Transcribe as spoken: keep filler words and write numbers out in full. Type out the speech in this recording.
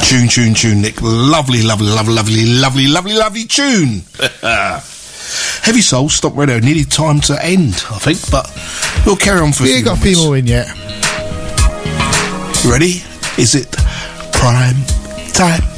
Tune, tune, tune, Nick. Lovely, lovely, lovely, lovely, lovely, lovely, lovely tune. Heavy Soul, Stop Radio. Nearly time to end, I think, but we'll carry on for a We few ain't got a few more in yet. You ready? Is it prime time?